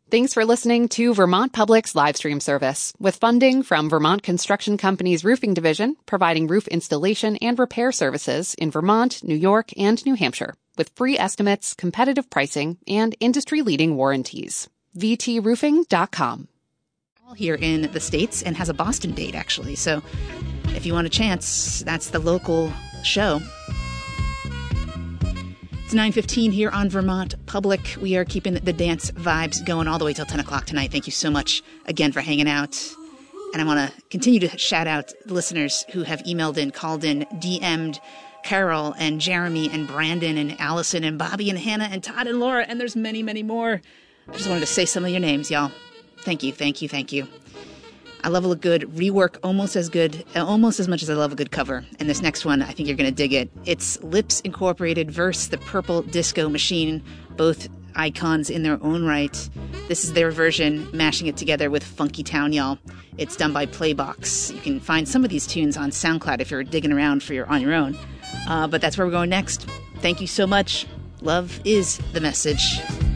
Thanks for listening to Vermont Public's live stream service, with funding from Vermont Construction Company's Roofing Division, providing roof installation and repair services in Vermont, New York, and New Hampshire, with free estimates, competitive pricing, and industry-leading warranties. VTRoofing.com. Here in the States and has a Boston date, actually. So if you want a chance, that's the local show. It's 9:15 here on Vermont Public. We are keeping the dance vibes going all the way till 10 o'clock tonight. Thank you so much again for hanging out. And I want to continue to shout out the listeners who have emailed in, called in, DM'd Carol and Jeremy and Brandon and Allison and Bobby and Hannah and Todd and Laura. And there's many, many more. I just wanted to say some of your names, y'all. Thank you, thank you, thank you. I love a good rework almost as much as I love a good cover. And this next one, I think you're going to dig it. It's Lips Incorporated versus the Purple Disco Machine, both icons in their own right. This is their version, mashing it together with Funky Town, y'all. It's done by Playbox. You can find some of these tunes on SoundCloud if you're digging around on your own. But that's where we're going next. Thank you so much. Love is the message.